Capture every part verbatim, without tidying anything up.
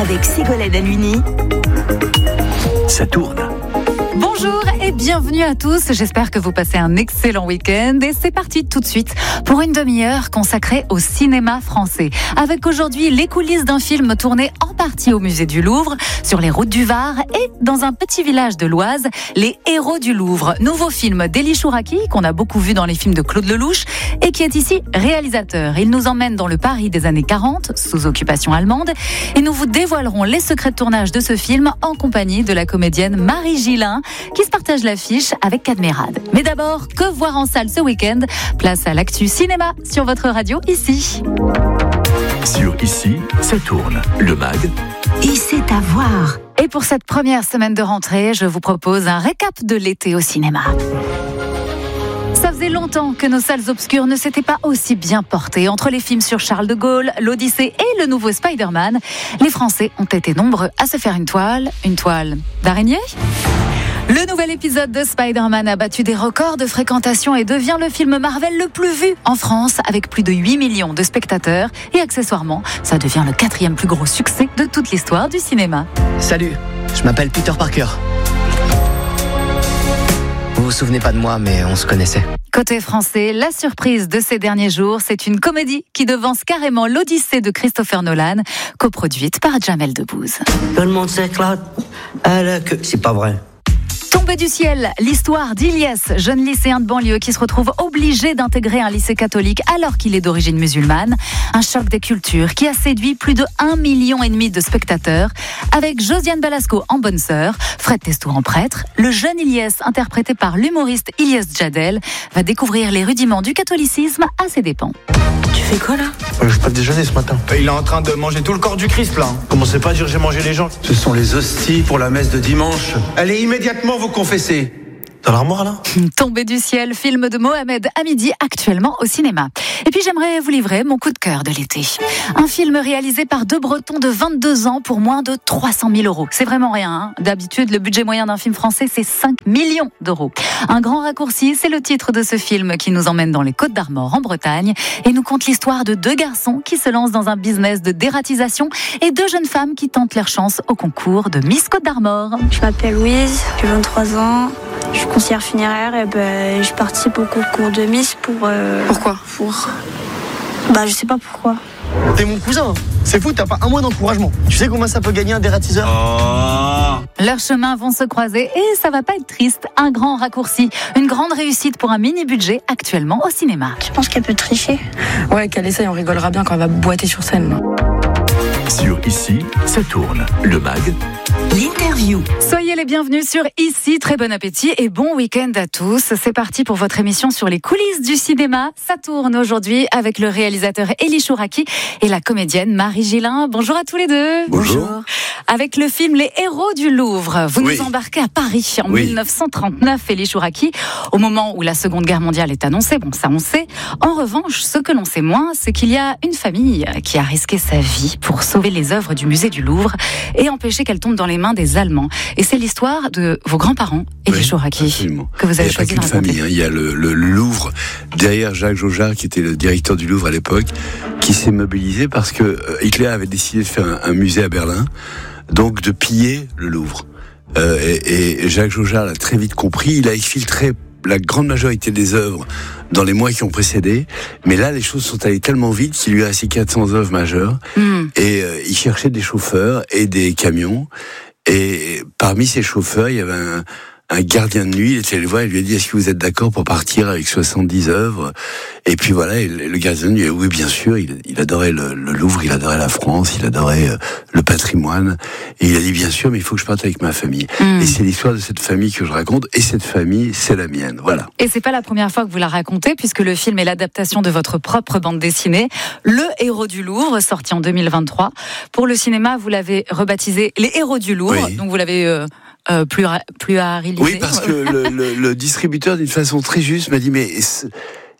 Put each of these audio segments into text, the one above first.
avec Ségolène Halluny. Ça tourne. Bonjour et bienvenue à tous, j'espère que vous passez un excellent week-end et c'est parti tout de suite pour une demi-heure consacrée au cinéma français. Avec aujourd'hui les coulisses d'un film tourné en partie au musée du Louvre, sur les routes du Var et dans un petit village de l'Oise, Les Héros du Louvre. Nouveau film d'Élie Chouraki qu'on a beaucoup vu dans les films de Claude Lelouch et qui est ici réalisateur. Il nous emmène dans le Paris des années quarante, sous occupation allemande, et nous vous dévoilerons les secrets de tournage de ce film en compagnie de la comédienne Marie Gillin, qui se partage l'affiche avec Cadmerade. Mais d'abord, que voir en salle ce week-end? Place à l'actu cinéma sur votre radio ici. Sur Ici, ça tourne. Le mag. Et c'est à voir. Et pour cette première semaine de rentrée, je vous propose un récap de l'été au cinéma. Ça faisait longtemps que nos salles obscures ne s'étaient pas aussi bien portées. Entre les films sur Charles de Gaulle, l'Odyssée et le nouveau Spider-Man, les Français ont été nombreux à se faire une toile. Une toile d'araignée ? Le nouvel épisode de Spider-Man a battu des records de fréquentation et devient le film Marvel le plus vu en France, avec plus de huit millions de spectateurs. Et accessoirement, ça devient le quatrième plus gros succès de toute l'histoire du cinéma. Salut, je m'appelle Peter Parker. Vous vous souvenez pas de moi, mais on se connaissait. Côté français, la surprise de ces derniers jours, c'est une comédie qui devance carrément l'Odyssée de Christopher Nolan, coproduite par Jamel Debbouze. Tout le monde s'éclate. Elle, que... C'est pas vrai. Tombé du ciel, l'histoire d'Ilyes, jeune lycéen de banlieue qui se retrouve obligé d'intégrer un lycée catholique alors qu'il est d'origine musulmane. Un choc des cultures qui a séduit plus de un million et demi de spectateurs. Avec Josiane Balasco en bonne sœur, Fred Testo en prêtre, le jeune Ilyes, interprété par l'humoriste Ilyes Djadel, va découvrir les rudiments du catholicisme à ses dépens. Tu fais quoi là ? euh, Je pas déjeuner ce matin. Il est en train de manger tout le corps du Christ là. Commencez pas à dire j'ai mangé les gens. Ce sont les hosties pour la messe de dimanche. Allez immédiatement vous confesser. Dans l'armoire là ? Tombé du ciel, film de Mohamed Hamidi actuellement au cinéma. Et puis j'aimerais vous livrer mon coup de cœur de l'été. Un film réalisé par deux Bretons de vingt-deux ans pour moins de trois cent mille euros. C'est vraiment rien, hein. D'habitude, le budget moyen d'un film français, c'est cinq millions d'euros. Un grand raccourci, c'est le titre de ce film qui nous emmène dans les Côtes d'Armor en Bretagne et nous conte l'histoire de deux garçons qui se lancent dans un business de dératisation et deux jeunes femmes qui tentent leur chance au concours de Miss Côte d'Armor. Je m'appelle Louise, j'ai vingt-trois ans. Je suis conseillère funéraire et ben, je participe au concours de Miss pour... Euh, pourquoi Pour... Bah je sais pas pourquoi. T'es mon cousin, c'est fou, t'as pas un mois d'encouragement. Tu sais combien ça peut gagner un dératiseur ? Oh. Leurs chemins vont se croiser et ça va pas être triste. Un grand raccourci, une grande réussite pour un mini-budget actuellement au cinéma. Tu penses qu'elle peut tricher ? Ouais, qu'elle essaye, on rigolera bien quand elle va boiter sur scène. Sur Ici, ça tourne. Le mag. L'interview. Soyez les bienvenus sur Ici, très bon appétit et bon week-end à tous. C'est parti pour votre émission sur les coulisses du cinéma. Ça tourne aujourd'hui avec le réalisateur Élie Chouraki et la comédienne Marie Gillin. Bonjour à tous les deux. Bonjour. Avec le film Les Héros du Louvre, vous oui. nous embarquez à Paris en oui. dix-neuf cent trente-neuf, Élie Chouraki, au moment où la Seconde Guerre mondiale est annoncée. Bon, ça on sait. En revanche, ce que l'on sait moins, c'est qu'il y a une famille qui a risqué sa vie pour sauver les œuvres du musée du Louvre et empêcher qu'elles tombent dans les mains des Allemands. Et c'est l'histoire de vos grands-parents, Élie oui, Chouraki, absolument. que vous avez choisi de Il n'y a pas qu'une famille, hein. Il y a le, le, le Louvre, derrière Jacques Jaujard, qui était le directeur du Louvre à l'époque, qui s'est mobilisé parce que Hitler avait décidé de faire un, un musée à Berlin, donc de piller le Louvre. Euh, et, et Jacques Jaujard l'a très vite compris, il a exfiltré la grande majorité des œuvres dans les mois qui ont précédé, mais là les choses sont allées tellement vite qu'il lui a resté quatre cents œuvres majeures, mmh. et euh, il cherchait des chauffeurs et des camions, et parmi ces chauffeurs il y avait un, un gardien de nuit, il était allé le voir, il lui a dit est-ce que vous êtes d'accord pour partir avec soixante-dix œuvres? Et puis voilà, et le gardien de nuit a dit oui bien sûr, il, il adorait le, le Louvre, il adorait la France, il adorait euh, le patrimoine, et il a dit bien sûr mais il faut que je parte avec ma famille. Mmh. Et c'est l'histoire de cette famille que je raconte, et cette famille c'est la mienne, voilà. Et c'est pas la première fois que vous la racontez, puisque le film est l'adaptation de votre propre bande dessinée, Le Héros du Louvre, sorti en deux mille vingt-trois. Pour le cinéma, vous l'avez rebaptisé Les Héros du Louvre, oui. Donc vous l'avez... Euh, Euh, plus, plus à réaliser. Oui, parce que le, le, le distributeur, d'une façon très juste, m'a dit mais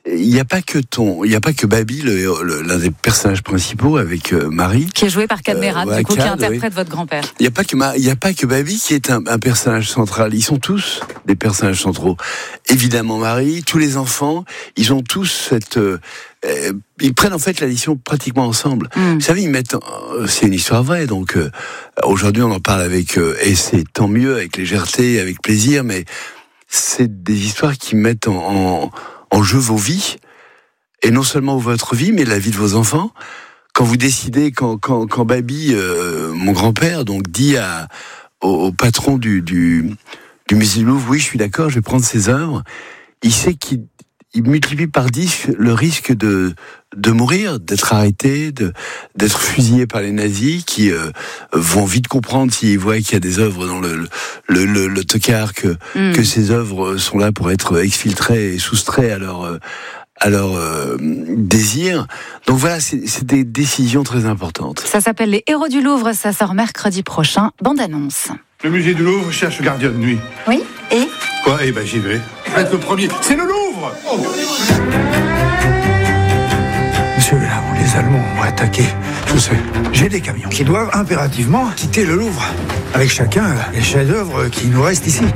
il n'y a pas que ton, il n'y a pas que Baby, le, le, l'un des personnages principaux avec euh, Marie, qui est joué par Kad Merad, euh, du coup, Kad, qui interprète oui. votre grand-père. Il n'y a pas que il n'y a pas que Baby qui est un, un personnage central. Ils sont tous des personnages centraux. Évidemment, Marie, tous les enfants, ils ont tous cette euh, euh, ils prennent en fait l'addition pratiquement ensemble. Mm. Vous savez, ils mettent, euh, c'est une histoire vraie, donc euh, aujourd'hui on en parle avec euh, et c'est tant mieux, avec légèreté, avec plaisir, mais c'est des histoires qui mettent en, en en jeu vos vies, et non seulement votre vie, mais la vie de vos enfants. Quand vous décidez, quand, quand, quand Baby, euh, mon grand-père, donc dit à, au, au patron du, du, du musée du Louvre, oui, je suis d'accord, je vais prendre ses œuvres, il sait qu'il il multiplie par dix le risque de, de mourir, d'être arrêté, de, d'être fusillé par les nazis, qui euh, vont vite comprendre s'ils voient qu'il y a des œuvres dans le, le, le, le tocard, que, mm. que ces œuvres sont là pour être exfiltrées et soustraites à leur, à leur euh, désir. Donc voilà, c'est, c'est des décisions très importantes. Ça s'appelle Les Héros du Louvre, ça sort mercredi prochain. Bande annonce. Le musée du Louvre cherche gardien de nuit. Oui, et Quoi Eh ben j'y vais. Être le premier, c'est le Louvre. Oh. Monsieur, là où les Allemands ont attaqué, je sais, j'ai des camions qui doivent impérativement quitter le Louvre, avec chacun les chefs-d'œuvre qui nous restent ici.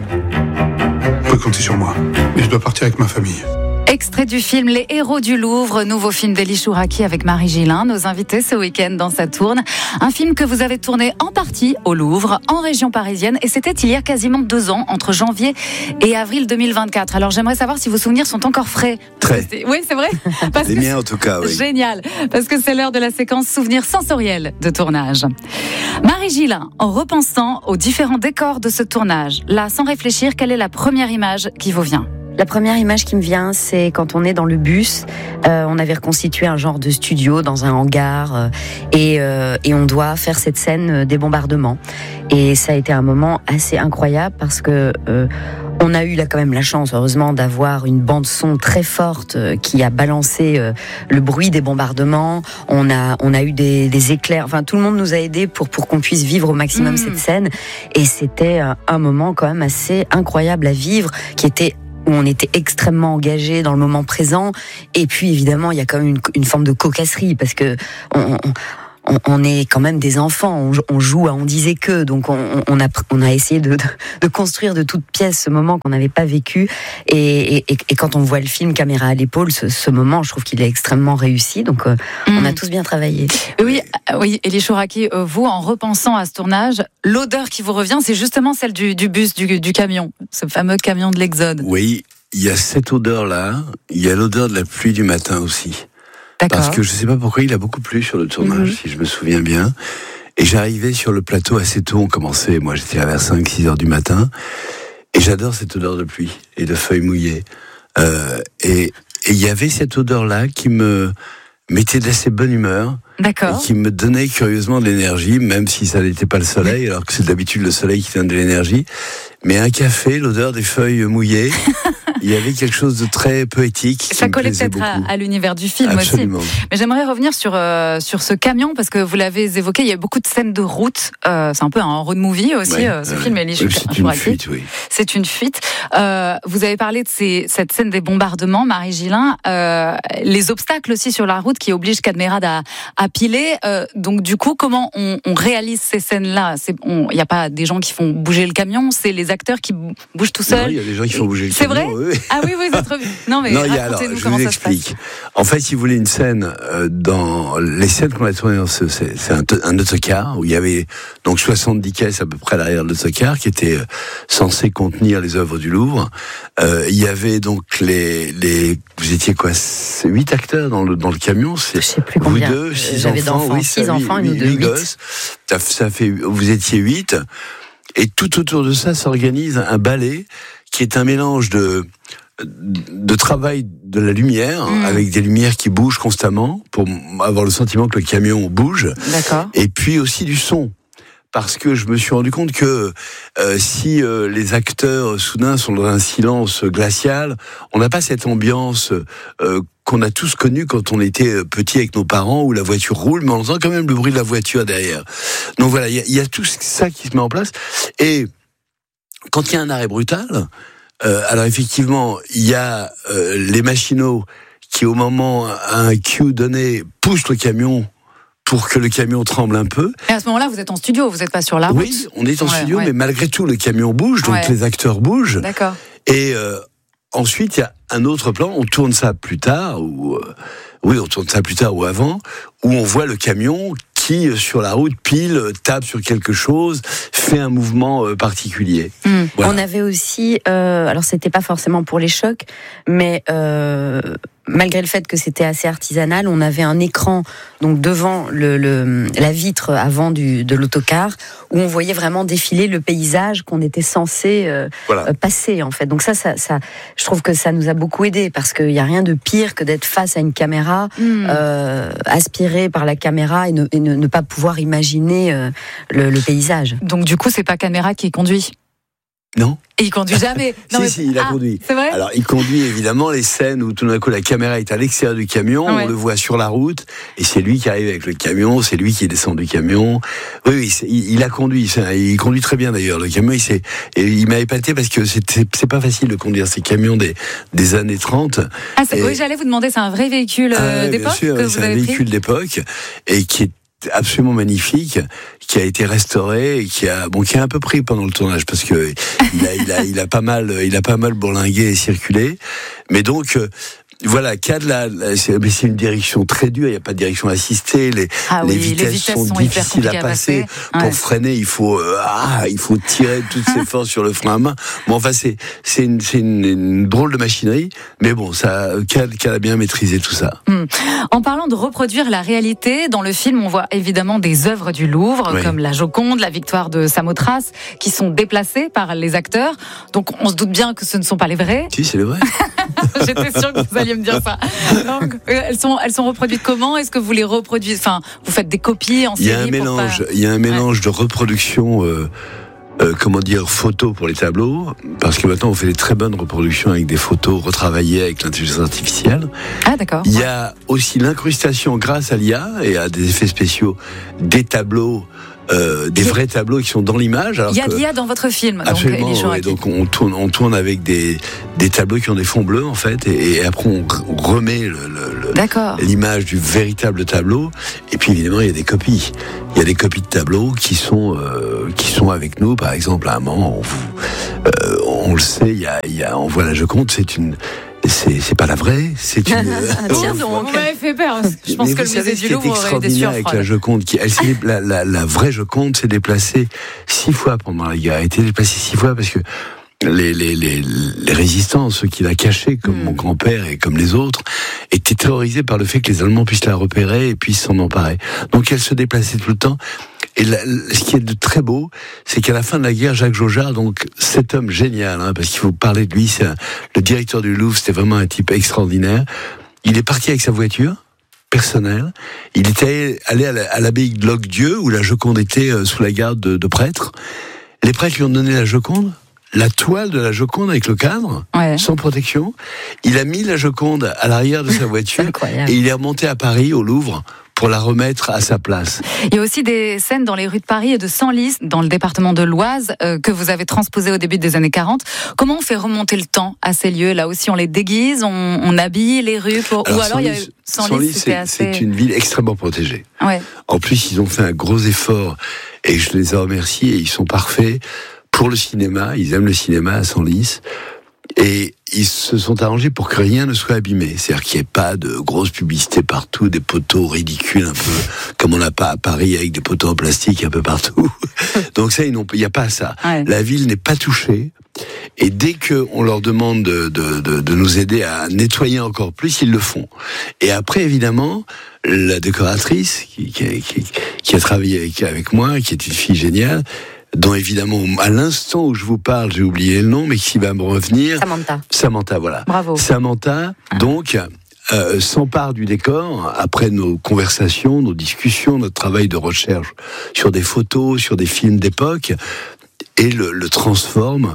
Vous pouvez compter sur moi, mais je dois partir avec ma famille. Extrait du film Les Héros du Louvre, nouveau film d'Élie Chouraki avec Marie Gillin, nos invités ce week-end dans Sa Tourne. Un film que vous avez tourné en partie au Louvre, en région parisienne, et c'était il y a quasiment deux ans, entre janvier et avril deux mille vingt-quatre. Alors j'aimerais savoir si vos souvenirs sont encore frais. Très. Oui, c'est vrai. Parce Les que miens en tout cas, oui. Génial, parce que c'est l'heure de la séquence souvenirs sensoriels de tournage. Marie Gillin, en repensant aux différents décors de ce tournage, là, sans réfléchir, quelle est la première image qui vous vient ? La première image qui me vient, c'est quand on est dans le bus. Euh, on avait reconstitué un genre de studio dans un hangar euh, et, euh, et on doit faire cette scène des bombardements. Et ça a été un moment assez incroyable parce que euh, on a eu là quand même la chance, heureusement, d'avoir une bande son très forte euh, qui a balancé euh, le bruit des bombardements. On a on a eu des, des éclairs. Enfin, tout le monde nous a aidés pour pour qu'on puisse vivre au maximum mmh. cette scène. Et c'était un, un moment quand même assez incroyable à vivre, qui était où on était extrêmement engagé dans le moment présent. Et puis évidemment, il y a quand même une, une forme de cocasserie parce que on, on, on est quand même des enfants. On, on joue à on disait que, donc on, on a on a essayé de, de, de construire de toutes pièces ce moment qu'on n'avait pas vécu. Et, et, et quand on voit le film caméra à l'épaule, ce, ce moment, je trouve qu'il est extrêmement réussi. Donc euh, mmh. on a tous bien travaillé. Oui, oui, Élie Chouraki, vous, en repensant à ce tournage, l'odeur qui vous revient, c'est justement celle du, du bus, du, du camion, ce fameux camion de l'Exode. Oui, il y a cette odeur-là, il y a l'odeur de la pluie du matin aussi. D'accord. Parce que je ne sais pas pourquoi il a beaucoup plu sur le tournage, mmh. si je me souviens bien. Et j'arrivais sur le plateau assez tôt, on commençait, moi j'étais là vers cinq six heures du matin, et j'adore cette odeur de pluie et de feuilles mouillées. Euh, et il y avait cette odeur-là qui me mettait d'assez bonne humeur. D'accord. Et qui me donnait curieusement de l'énergie, même si ça n'était pas le soleil, alors que c'est d'habitude le soleil qui donne de l'énergie. Mais un café, l'odeur des feuilles mouillées, il y avait quelque chose de très poétique. Ça collait peut-être à, à l'univers du film. Absolument. Aussi. Mais j'aimerais revenir sur, euh, sur ce camion, parce que vous l'avez évoqué, il y a beaucoup de scènes de route. Euh, c'est un peu un road movie aussi, ouais, euh, ce ouais. film. Élie oui, c'est une fuite, oui. C'est une fuite. Euh, vous avez parlé de ces, cette scène des bombardements, Marie Gillin. Euh, les obstacles aussi sur la route qui obligent Kad Merad à, à piler. Euh, donc du coup, comment on, on réalise ces scènes-là ? Il n'y a pas des gens qui font bouger le camion, c'est les acteurs qui bougent tout seuls. Il y a des gens qui font bouger le c'est camion. C'est vrai oui. Ah oui, vous êtes revu. Non, mais non, racontez-nous alors, je comment vous ça explique. se passe. En fait, si vous voulez une scène, euh, dans les scènes qu'on a tournées, dans ce, c'est, c'est un, un autocar où il y avait donc soixante-dix caisses à peu près à l'arrière de l'autocar qui étaient euh, censées contenir les œuvres du Louvre. Euh, il y avait donc les, les, vous étiez quoi, huit acteurs dans le dans le camion. C'est je sais plus vous combien. deux, six J'avais enfants, d'enfants, oui, six ça, enfants et nous deux, huit huit. gosses. Ça, ça fait, vous étiez huit. Et tout autour de ça s'organise un ballet qui est un mélange de de travail de la lumière, mmh. avec des lumières qui bougent constamment pour avoir le sentiment que le camion bouge. D'accord. Et puis aussi du son. Parce que je me suis rendu compte que euh, si euh, les acteurs soudain sont dans un silence glacial, on n'a pas cette ambiance euh, qu'on a tous connue quand on était petit avec nos parents, où la voiture roule, mais on entend quand même le bruit de la voiture derrière. Donc voilà, il y, y a tout ça qui se met en place. Et quand il y a un arrêt brutal, euh, alors effectivement, il y a euh, les machinaux qui au moment à un cue donné pousse le camion pour que le camion tremble un peu. Et à ce moment-là, vous êtes en studio, vous n'êtes pas sur la route. Oui, on est en ouais, studio, ouais. mais malgré tout, le camion bouge, donc ouais. les acteurs bougent. D'accord. Et euh, ensuite, il y a un autre plan, on tourne ça plus tard, ou euh, oui, on tourne ça plus tard ou avant, où on voit le camion qui, sur la route, pile, tape sur quelque chose, fait un mouvement euh, particulier. Mmh. Voilà. On avait aussi, euh, alors c'était pas forcément pour les chocs, mais euh, malgré le fait que c'était assez artisanal, on avait un écran donc devant le, le, la vitre avant du, de l'autocar où on voyait vraiment défiler le paysage qu'on était censé euh, voilà. euh, passer en fait. Donc ça, ça, ça, je trouve que ça nous a beaucoup aidé parce qu'il n'y a rien de pire que d'être face à une caméra, mmh. euh, aspiré par la caméra et ne, et ne, ne pas pouvoir imaginer euh, le, le paysage. Donc du coup, c'est pas caméra qui conduit. Non. Et il conduit jamais. Non, si, mais... si, il a ah, conduit. C'est vrai ? Alors, il conduit évidemment les scènes où tout d'un coup la caméra est à l'extérieur du camion, ouais. on le voit sur la route, et c'est lui qui arrive avec le camion, c'est lui qui descend du camion. Oui, oui, il, il a conduit, il conduit très bien d'ailleurs. Le camion, il s'est, et il m'a épaté parce que c'est, c'est pas facile de conduire ces camions des, des années trente. Ah, c'est, et... oui, j'allais vous demander, c'est un vrai véhicule euh, ah, d'époque bien sûr, que oui, vous c'est avez un véhicule pris d'époque et qui est absolument magnifique, qui a été restauré et qui a bon qui a un peu pris pendant le tournage parce que il a il a il a pas mal il a pas mal bourlingué et circulé, mais donc euh, voilà, C A D là, c'est, mais c'est une direction très dure. Il n'y a pas de direction assistée. Les, ah les, oui, vitesses, les vitesses sont, sont difficiles à passer. À passer. Pour ouais. freiner, il faut euh, ah, il faut tirer toutes ses forces sur le frein à main. Bon, enfin, c'est c'est une c'est une, une drôle de machinerie, mais bon, ça C A D, C A D a bien maîtrisé tout ça. Hum. En parlant de reproduire la réalité, dans le film, on voit évidemment des œuvres du Louvre, oui. comme la Joconde, la Victoire de Samothrace, qui sont déplacées par les acteurs. Donc, on se doute bien que ce ne sont pas les vrais. Si, c'est les vrais. J'étais sûre que vous alliez me dire ça. Donc, elles sont, elles sont reproduites comment ? Est-ce que vous les reproduisez ? Enfin, vous faites des copies en série ? Il y a un mélange. Pas... Il y a un mélange ouais. de reproduction. Euh, euh, comment dire, photos pour les tableaux, parce que maintenant on fait des très bonnes reproductions avec des photos retravaillées avec l'intelligence artificielle. Ah d'accord. Il y a aussi l'incrustation grâce à l'I A et à des effets spéciaux des tableaux. Euh, des vrais tableaux qui sont dans l'image. Il y a de l'I A dans votre film. Absolument. Donc, ouais, donc on tourne, on tourne avec des des tableaux qui ont des fonds bleus en fait, et, et après on remet le, le, le, l'image du véritable tableau. Et puis évidemment il y a des copies. Il y a des copies de tableaux qui sont euh, qui sont avec nous. Par exemple, à un moment, on, vous, euh, on le sait, il y a, il y a, on voit la Joconde, c'est une C'est, c'est pas la vraie, c'est une. Tiens, on m'avait fait peur. Je pense mais que le musée du Louvre aurait des sueurs avec la Joconde, qui, elle s'est, la, la, la vraie Joconde s'est déplacée six fois pendant la guerre. Elle a été déplacée six fois parce que les, les, les, les résistants, ceux qui la cachaient, comme mmh. mon grand-père et comme les autres, étaient terrorisés par le fait que les Allemands puissent la repérer et puissent s'en emparer. Donc elle se déplaçait tout le temps. Et la, ce qui est de très beau, c'est qu'à la fin de la guerre, Jacques Jaujard, donc cet homme génial, hein, parce qu'il faut parler de lui, c'est un, le directeur du Louvre, c'était vraiment un type extraordinaire. Il est parti avec sa voiture personnelle. Il était allé à, la, à l'abbaye de Locdieu, où la Joconde était euh, sous la garde de, de prêtres. Les prêtres lui ont donné la Joconde, la toile de la Joconde avec le cadre, ouais. sans protection. Il a mis la Joconde à l'arrière de sa voiture et il est remonté à Paris, au Louvre, pour la remettre à sa place. Il y a aussi des scènes dans les rues de Paris et de Senlis, dans le département de l'Oise, euh, que vous avez transposées au début des années quarante. Comment on fait remonter le temps à ces lieux ? Là aussi, on les déguise, on, on habille les rues pour... Alors, ou alors Senlis, il y a Senlis, Senlis c'était c'est, assez... c'est une ville extrêmement protégée. Ouais. En plus, ils ont fait un gros effort et je les ai remerciés et ils sont parfaits pour le cinéma. Ils aiment le cinéma à Senlis. Et ils se sont arrangés pour que rien ne soit abîmé. C'est-à-dire qu'il n'y ait pas de grosses publicités partout, des poteaux ridicules un peu, comme on n'a pas à Paris avec des poteaux en plastique un peu partout. Donc ça, il n'y a pas ça. Ouais. La ville n'est pas touchée. Et dès qu'on leur demande de, de, de, de nous aider à nettoyer encore plus, ils le font. Et après, évidemment, la décoratrice qui, qui, qui, qui a travaillé avec, avec moi, qui est une fille géniale, dont évidemment, à l'instant où je vous parle, j'ai oublié le nom, mais qui va me revenir. Samantha. Samantha, voilà. Bravo. Samantha, donc, euh, s'empare du décor, après nos conversations, nos discussions, notre travail de recherche sur des photos, sur des films d'époque, et le, le transforme,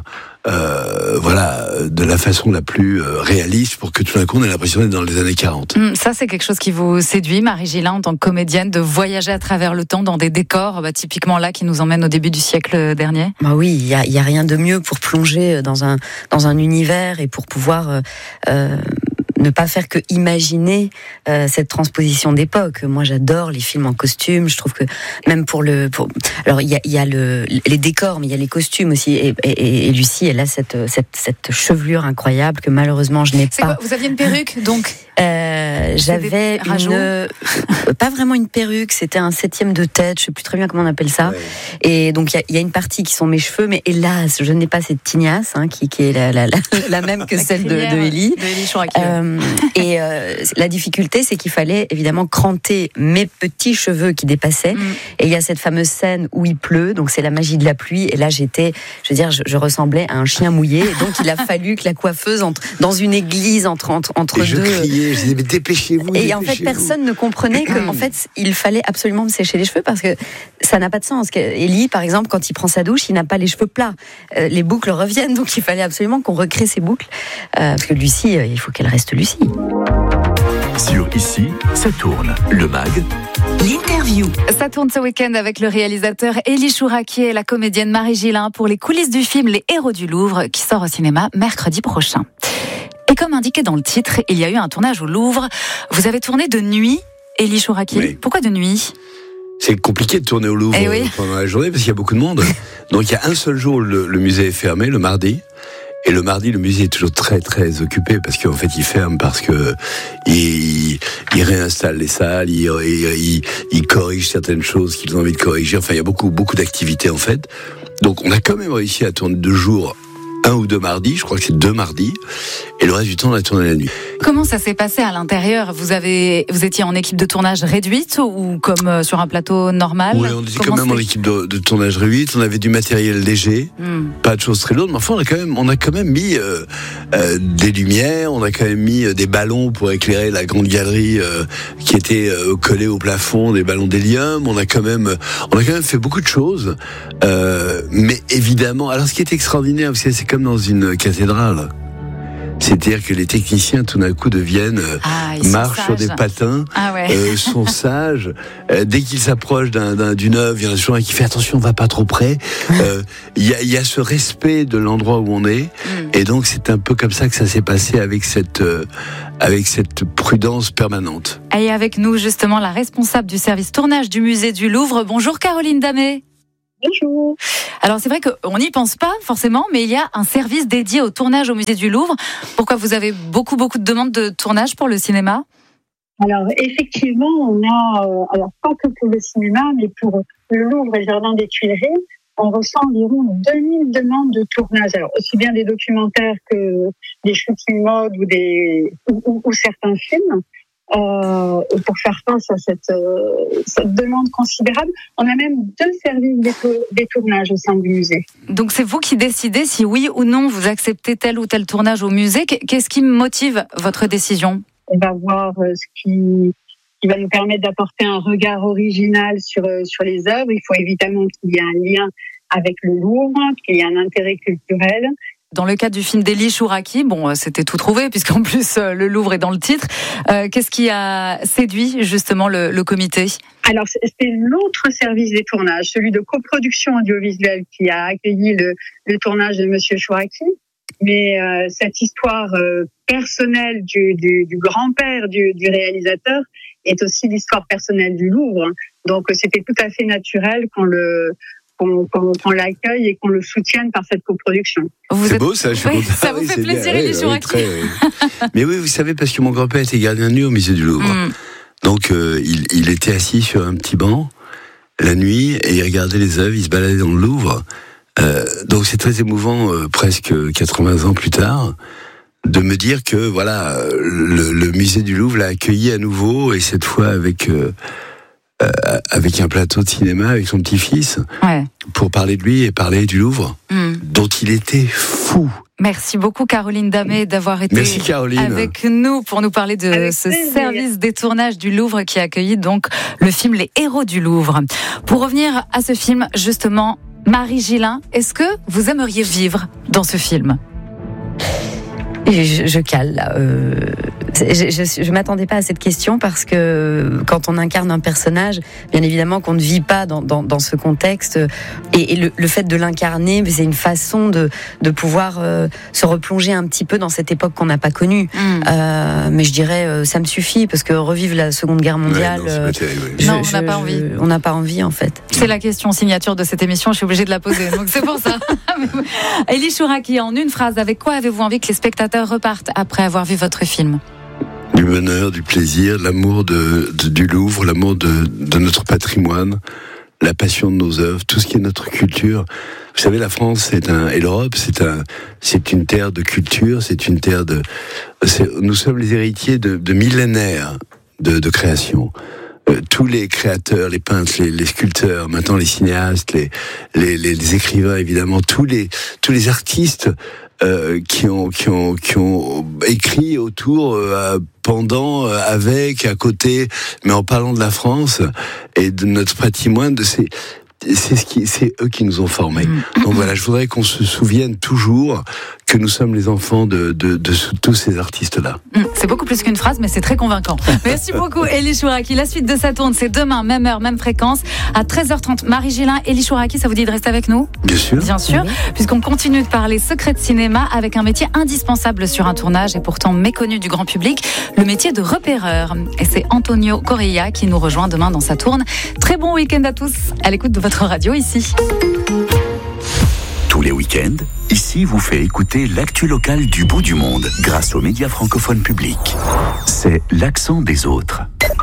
euh, voilà, de la façon la plus euh, réaliste pour que tout d'un coup on ait l'impression d'être dans les années quarante. Mmh, ça, c'est quelque chose qui vous séduit, Marie Gillin, en tant que comédienne, de voyager à travers le temps dans des décors, bah, typiquement là, qui nous emmènent au début du siècle dernier. Bah oui, il y a, y a rien de mieux pour plonger dans un dans un univers et pour pouvoir euh, ne pas faire que imaginer euh, cette transposition d'époque. Moi, j'adore les films en costume. Je trouve que même pour le, pour, alors il y a, il y a le, les décors, mais il y a les costumes aussi. Et, et, et Lucie, elle a cette, cette, cette chevelure incroyable que malheureusement je n'ai C'est pas. Quoi, vous aviez une perruque, donc euh, J'avais une, euh, pas vraiment une perruque. C'était un septième de tête. Je sais plus très bien comment on appelle ça. Ouais. Et donc il y, y a une partie qui sont mes cheveux, mais hélas, je n'ai pas cette tignasse hein, qui, qui est la, la, la, la même que celle de, de Élie. De Élie Chouraqui. Euh, et euh, la difficulté, c'est qu'il fallait évidemment cranter mes petits cheveux qui dépassaient. Mm. Et il y a cette fameuse scène où il pleut, donc c'est la magie de la pluie. Et là, j'étais, je veux dire, je, je ressemblais à un chien mouillé. Et donc il a fallu que la coiffeuse entre dans une église entre entre, entre et deux. Je criais, je disais mais dépêchez-vous. Et dépêchez-vous. en fait, personne ne comprenait que en fait, il fallait absolument me sécher les cheveux parce que ça n'a pas de sens. Élie, par exemple, quand il prend sa douche, il n'a pas les cheveux plats. Euh, les boucles reviennent, donc il fallait absolument qu'on recrée ces boucles. Euh, parce que Lucie, euh, il faut qu'elle reste Lucie. Sur Ici, ça tourne. Le mag. L'interview. Ça tourne ce week-end avec le réalisateur Élie Chouraqui et la comédienne Marie Gillin pour les coulisses du film Les Héros du Louvre qui sort au cinéma mercredi prochain. Et comme indiqué dans le titre, il y a eu un tournage au Louvre. Vous avez tourné de nuit, Élie Chouraqui. Oui. Pourquoi de nuit ? C'est compliqué de tourner au Louvre eh oui. pendant la journée parce qu'il y a beaucoup de monde. Donc il y a un seul jour où le, le musée est fermé, le mardi. Et le mardi, le musée est toujours très très occupé parce qu'en fait, il ferme parce que il, il réinstalle les salles, il, il, il, il corrige certaines choses qu'ils ont envie de corriger. Enfin, il y a beaucoup beaucoup d'activités en fait. Donc, on a quand même réussi à tourner deux jours. Un ou deux mardis, je crois que c'est deux mardis, et le reste du temps on a tourné la nuit. Comment ça s'est passé à l'intérieur ? Vous avez, vous étiez en équipe de tournage réduite ou comme sur un plateau normal ? Oui, on était Comment quand même c'est... en équipe de, de tournage réduite. On avait du matériel léger, mm. pas de choses très lourdes, mais enfin on a quand même, on a quand même mis euh, euh, des lumières, on a quand même mis euh, des ballons pour éclairer la grande galerie euh, qui était euh, collée au plafond, des ballons d'hélium. On a quand même, on a quand même fait beaucoup de choses, euh, mais évidemment, alors ce qui est extraordinaire, parce que c'est comme dans une cathédrale. C'est-à-dire que les techniciens, tout d'un coup, deviennent ah, marchent sur des patins, ah ouais. euh, sont sages. Euh, dès qu'ils s'approchent d'un, d'un, d'une œuvre, il y en a toujours un qui fait attention, on va pas trop près. Il euh, y, a, y a ce respect de l'endroit où on est, mm. et donc c'est un peu comme ça que ça s'est passé avec cette, euh, avec cette prudence permanente. Et avec nous justement la responsable du service tournage du musée du Louvre. Bonjour Caroline Damet. Bonjour. Alors c'est vrai qu'on n'y pense pas forcément, mais il y a un service dédié au tournage au musée du Louvre. Pourquoi vous avez beaucoup beaucoup de demandes de tournage pour le cinéma ? Alors effectivement, on a, euh, alors pas que pour le cinéma, mais pour le Louvre et le Jardin des Tuileries, on reçoit environ deux mille demandes de tournage. Alors aussi bien des documentaires que des shootings mode ou des ou, ou, ou certains films. Euh, et pour faire face à cette, euh, cette demande considérable, on a même deux services des tournages au sein du musée. Donc c'est vous qui décidez si oui ou non vous acceptez tel ou tel tournage au musée. Qu'est-ce qui motive votre décision ? On va voir ce qui, qui va nous permettre d'apporter un regard original sur, sur les œuvres. Il faut évidemment qu'il y ait un lien avec le Louvre, qu'il y ait un intérêt culturel. Dans le cas du film d'Élie Chouraqui, bon, c'était tout trouvé puisqu'en plus le Louvre est dans le titre. Euh, qu'est-ce qui a séduit justement le, le comité ? Alors c'est l'autre service des tournages, celui de coproduction audiovisuelle, qui a accueilli le, le tournage de Monsieur Chouraqui. Mais euh, cette histoire euh, personnelle du, du, du grand-père du, du réalisateur est aussi l'histoire personnelle du Louvre. Donc c'était tout à fait naturel qu'on le Qu'on, qu'on, qu'on l'accueille et qu'on le soutienne par cette coproduction. Vous c'est êtes... beau ça, je suis oui, content. Ça vous oui, fait plaisir, bien. Élie Chouraqui. Oui, oui. Mais oui, vous savez, parce que mon grand-père était gardien de nuit au musée du Louvre. Mm. Donc euh, il, il était assis sur un petit banc la nuit et il regardait les œuvres, il se baladait dans le Louvre. Euh, donc c'est très émouvant, euh, presque quatre-vingts ans plus tard, de me dire que voilà, le, le musée du Louvre l'a accueilli à nouveau et cette fois avec... Euh, Euh, avec un plateau de cinéma avec son petit-fils, ouais. pour parler de lui et parler du Louvre, mm. dont il était fou. Merci beaucoup Caroline Damet d'avoir été Merci, avec nous pour nous parler de avec ce plaisir. Service des tournages du Louvre qui a accueilli donc le film Les Héros du Louvre. Pour revenir à ce film, justement, Marie Gillin, est-ce que vous aimeriez vivre dans ce film ? Je, je cale là. Euh, Je, je, je m'attendais pas à cette question parce que quand on incarne un personnage, bien évidemment qu'on ne vit pas dans, dans, dans ce contexte, et, et le, le fait de l'incarner, c'est une façon de, de pouvoir euh, se replonger un petit peu dans cette époque qu'on n'a pas connue. Mm. Euh, mais je dirais, euh, ça me suffit parce que revivre la Seconde Guerre mondiale, ouais, non, euh, terrible, oui. je, non, on n'a pas envie. Je, on n'a pas envie en fait. C'est la question signature de cette émission. Je suis obligée de la poser, donc c'est pour ça. Elie Chouraqui, en une phrase, avec quoi avez-vous envie que les spectateurs repartent après avoir vu votre film? Du bonheur, du plaisir, l'amour de, de, du Louvre, l'amour de, de notre patrimoine, la passion de nos œuvres, tout ce qui est notre culture. Vous savez, la France c'est un, et l'Europe, c'est, un, c'est une terre de culture, c'est une terre de... C'est, nous sommes les héritiers de, de millénaires de, de création. Euh, tous les créateurs, les peintres, les, les sculpteurs, maintenant les cinéastes, les, les, les, les écrivains, évidemment, tous les, tous les artistes euh, qui ont, qui ont, qui ont écrit autour, euh, pendant, euh, avec, à côté, mais en parlant de la France et de notre patrimoine, de ces, c'est ce qui, c'est eux qui nous ont formés. Mmh. Donc voilà, je voudrais qu'on se souvienne toujours que nous sommes les enfants de, de, de, de tous ces artistes-là. Mmh, c'est beaucoup plus qu'une phrase, mais c'est très convaincant. Merci beaucoup, Elie Chouraqui. La suite de Ça tourne, c'est demain, même heure, même fréquence, à treize heures trente. Marie Gélin, Elie Chouraqui, ça vous dit de rester avec nous ? Bien sûr. Bien sûr, oui. Puisqu'on continue de parler secrets de cinéma avec un métier indispensable sur un tournage et pourtant méconnu du grand public, le métier de repéreur. Et c'est Antonio Correia qui nous rejoint demain dans Ça tourne. Très bon week-end à tous, à l'écoute de votre radio ici. Tous les week-ends, ici vous fait écouter l'actu locale du bout du monde grâce aux médias francophones publics. C'est l'accent des autres.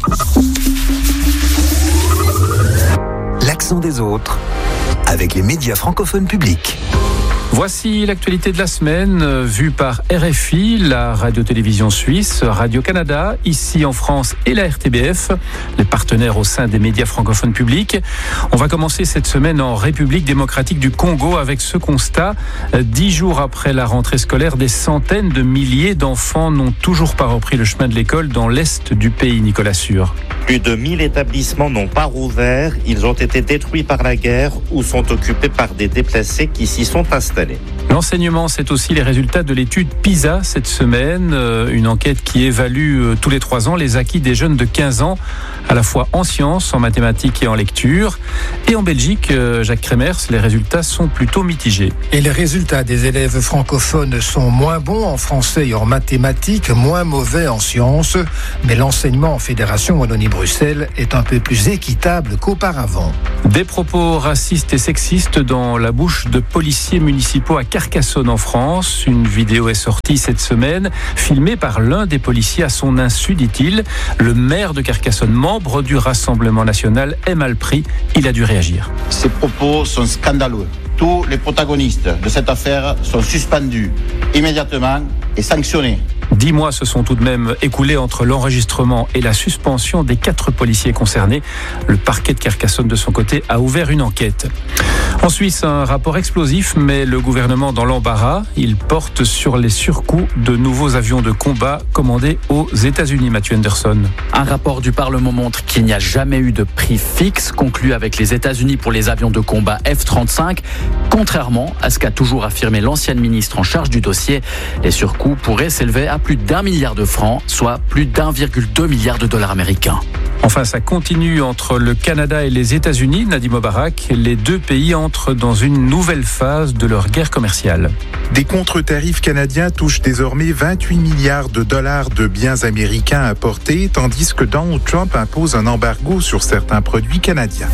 L'accent des autres avec les médias francophones publics. Voici l'actualité de la semaine, euh, vue par R F I, la radio-télévision suisse, Radio-Canada, ici en France et la R T B F, les partenaires au sein des médias francophones publics. On va commencer cette semaine en République démocratique du Congo avec ce constat. Dix jours après la rentrée scolaire, des centaines de milliers d'enfants n'ont toujours pas repris le chemin de l'école dans l'est du pays, Nicolas Sûr. Plus de mille établissements n'ont pas rouvert. Ils ont été détruits par la guerre ou sont occupés par des déplacés qui s'y sont installés. L'enseignement, c'est aussi les résultats de l'étude PISA cette semaine, une enquête qui évalue tous les trois ans les acquis des jeunes de quinze ans, à la fois en sciences, en mathématiques et en lecture. Et en Belgique, Jacques Kremers, les résultats sont plutôt mitigés. Et les résultats des élèves francophones sont moins bons en français et en mathématiques, moins mauvais en sciences, mais l'enseignement en Fédération Wallonie-Bruxelles est un peu plus équitable qu'auparavant. Des propos racistes et sexistes dans la bouche de policiers municipaux à Carcassonne en France. Une vidéo est sortie cette semaine, filmée par l'un des policiers à son insu, dit-il. Le maire de Carcassonne, membre du Rassemblement national, est mal pris. Il a dû réagir. Ces propos sont scandaleux. Tous les protagonistes de cette affaire sont suspendus immédiatement et sanctionnés. Dix mois se sont tout de même écoulés entre l'enregistrement et la suspension des quatre policiers concernés. Le parquet de Carcassonne, de son côté, a ouvert une enquête. En Suisse, un rapport explosif met le gouvernement dans l'embarras. Il porte sur les surcoûts de nouveaux avions de combat commandés aux États-Unis, Mathieu Anderson. Un rapport du Parlement montre qu'il n'y a jamais eu de prix fixe conclu avec les États-Unis pour les avions de combat F trente-cinq. Contrairement à ce qu'a toujours affirmé l'ancienne ministre en charge du dossier, les surcoûts pourraient s'élever à plus d'un milliard de francs, soit plus d'un virgule deux milliard de dollars américains. Enfin, ça continue entre le Canada et les États-Unis, Nadim Mubarak. Les deux pays entrent dans une nouvelle phase de leur guerre commerciale. Des contre-tarifs canadiens touchent désormais vingt-huit milliards de dollars de biens américains importés, tandis que Donald Trump impose un embargo sur certains produits canadiens.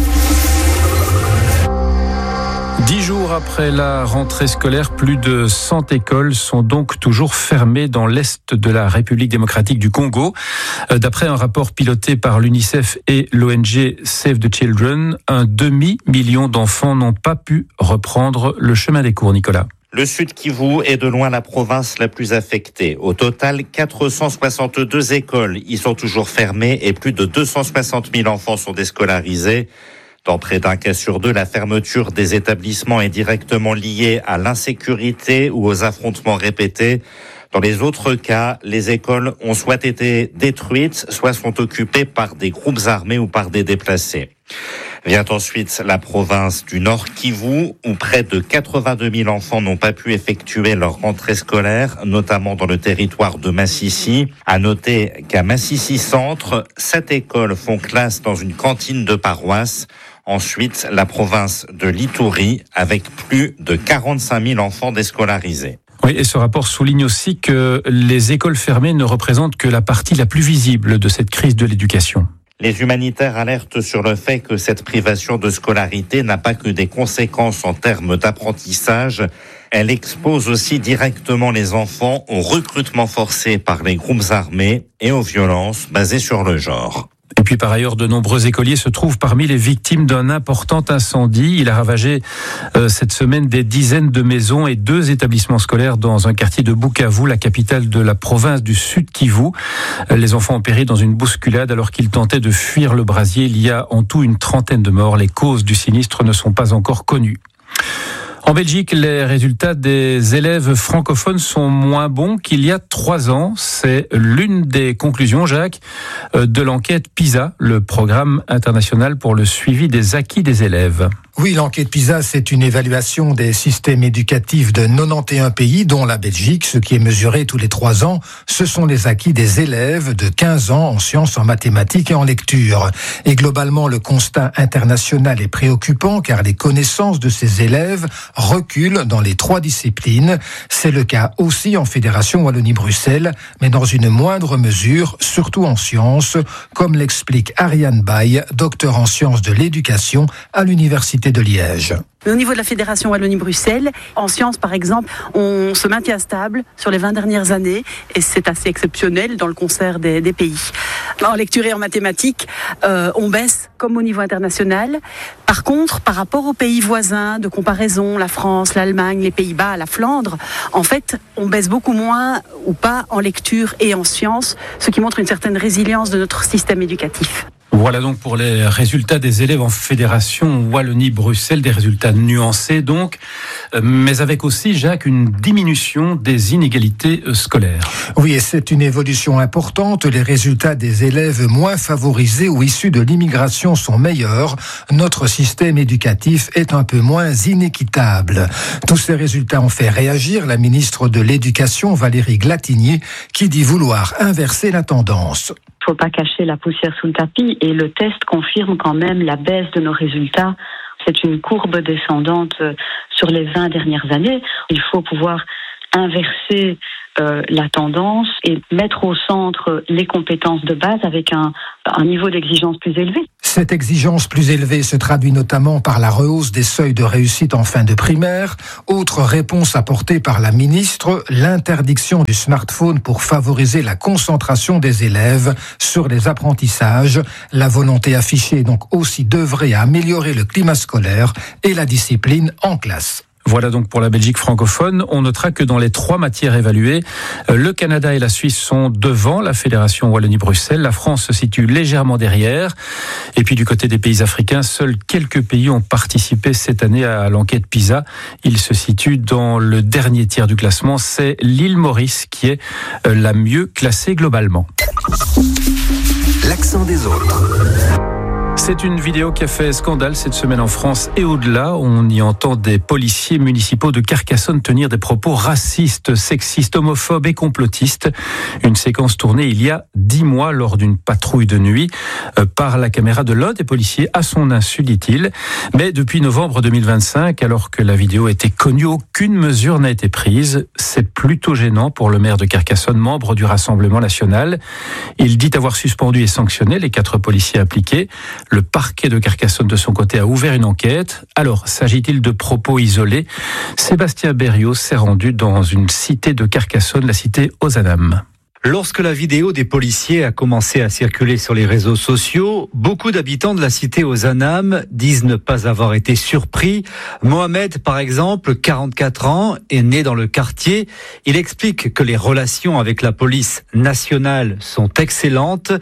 Dix jours après la rentrée scolaire, plus de cent écoles sont donc toujours fermées dans l'est de la République démocratique du Congo. D'après un rapport piloté par l'UNICEF et l'O N G Save the Children, un demi-million d'enfants n'ont pas pu reprendre le chemin des cours, Nicolas. Le Sud Kivu est de loin la province la plus affectée. Au total, quatre cent soixante-deux écoles y sont toujours fermées et plus de deux cent soixante mille enfants sont déscolarisés. Dans près d'un cas sur deux, la fermeture des établissements est directement liée à l'insécurité ou aux affrontements répétés. Dans les autres cas, les écoles ont soit été détruites, soit sont occupées par des groupes armés ou par des déplacés. Vient ensuite la province du Nord Kivu, où près de quatre-vingt-deux mille enfants n'ont pas pu effectuer leur rentrée scolaire, notamment dans le territoire de Massissi. À noter qu'à Massissi Centre, sept écoles font classe dans une cantine de paroisse. Ensuite, la province de l'Ituri, avec plus de quarante-cinq mille enfants déscolarisés. Oui, et ce rapport souligne aussi que les écoles fermées ne représentent que la partie la plus visible de cette crise de l'éducation. Les humanitaires alertent sur le fait que cette privation de scolarité n'a pas que des conséquences en termes d'apprentissage. Elle expose aussi directement les enfants au recrutement forcé par les groupes armés et aux violences basées sur le genre. Et puis par ailleurs, de nombreux écoliers se trouvent parmi les victimes d'un important incendie. Il a ravagé euh, cette semaine des dizaines de maisons et deux établissements scolaires dans un quartier de Bukavu, la capitale de la province du Sud Kivu. Les enfants ont péri dans une bousculade alors qu'ils tentaient de fuir le brasier. Il y a en tout une trentaine de morts. Les causes du sinistre ne sont pas encore connues. En Belgique, les résultats des élèves francophones sont moins bons qu'il y a trois ans. C'est l'une des conclusions, Jacques, de l'enquête PISA, le programme international pour le suivi des acquis des élèves. Oui, l'enquête PISA, c'est une évaluation des systèmes éducatifs de quatre-vingt-onze pays, dont la Belgique. Ce qui est mesuré tous les trois ans, ce sont les acquis des élèves de quinze ans en sciences, en mathématiques et en lecture. Et globalement, le constat international est préoccupant car les connaissances de ces élèves reculent dans les trois disciplines. C'est le cas aussi en Fédération Wallonie-Bruxelles, mais dans une moindre mesure, surtout en sciences, comme l'explique Ariane Baye, docteur en sciences de l'éducation à l'Université de Liège. Au niveau de la Fédération Wallonie-Bruxelles, en sciences par exemple, on se maintient stable sur les vingt dernières années et c'est assez exceptionnel dans le concert des, des pays. En lecture et en mathématiques, euh, on baisse comme au niveau international. Par contre, par rapport aux pays voisins de comparaison, la France, l'Allemagne, les Pays-Bas, la Flandre, en fait, on baisse beaucoup moins ou pas en lecture et en sciences, ce qui montre une certaine résilience de notre système éducatif. Voilà donc pour les résultats des élèves en Fédération Wallonie-Bruxelles, des résultats nuancés donc, mais avec aussi, Jacques, une diminution des inégalités scolaires. Oui, et c'est une évolution importante. Les résultats des élèves moins favorisés ou issus de l'immigration sont meilleurs. Notre système éducatif est un peu moins inéquitable. Tous ces résultats ont fait réagir la ministre de l'Éducation, Valérie Glatigny, qui dit vouloir inverser la tendance. Il ne faut pas cacher la poussière sous le tapis et le test confirme quand même la baisse de nos résultats. C'est une courbe descendante sur les vingt dernières années. Il faut pouvoir inverser euh, la tendance et mettre au centre les compétences de base avec un, un niveau d'exigence plus élevé. Cette exigence plus élevée se traduit notamment par la rehausse des seuils de réussite en fin de primaire. Autre réponse apportée par la ministre, l'interdiction du smartphone pour favoriser la concentration des élèves sur les apprentissages. La volonté affichée est donc aussi d'œuvrer à améliorer le climat scolaire et la discipline en classe. Voilà donc pour la Belgique francophone. On notera que dans les trois matières évaluées, le Canada et la Suisse sont devant la Fédération Wallonie-Bruxelles. La France se situe légèrement derrière. Et puis du côté des pays africains, seuls quelques pays ont participé cette année à l'enquête PISA. Ils se situent dans le dernier tiers du classement. C'est l'île Maurice qui est la mieux classée globalement. L'accent des autres. C'est une vidéo qui a fait scandale cette semaine en France et au-delà. On y entend des policiers municipaux de Carcassonne tenir des propos racistes, sexistes, homophobes et complotistes. Une séquence tournée il y a dix mois lors d'une patrouille de nuit par la caméra de l'un des policiers à son insu, dit-il. Mais depuis novembre deux mille vingt-cinq, alors que la vidéo était connue, aucune mesure n'a été prise. C'est plutôt gênant pour le maire de Carcassonne, membre du Rassemblement national. Il dit avoir suspendu et sanctionné les quatre policiers impliqués. Le parquet de Carcassonne, de son côté, a ouvert une enquête. Alors, s'agit-il de propos isolés ? Sébastien Berrios s'est rendu dans une cité de Carcassonne, la cité Ozanam. Lorsque la vidéo des policiers a commencé à circuler sur les réseaux sociaux, beaucoup d'habitants de la cité Ozanam disent ne pas avoir été surpris. Mohamed, par exemple, quarante-quatre ans, est né dans le quartier. Il explique que les relations avec la police nationale sont excellentes.